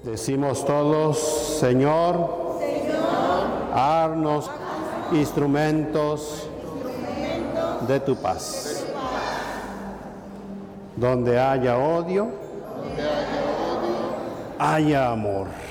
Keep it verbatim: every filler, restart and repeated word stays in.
Decimos todos, Señor, Señor, haznos instrumentos instrumentos de tu paz. de tu paz. Donde haya odio, Donde haya odio, haya amor.